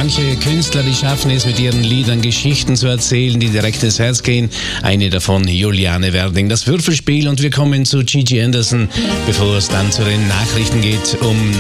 Manche Künstler, die schaffen es, mit ihren Liedern Geschichten zu erzählen, die direkt ins Herz gehen. Eine davon Juliane Werding, das Würfelspiel. Und wir kommen zu Gigi Anderson, bevor es dann zu den Nachrichten geht um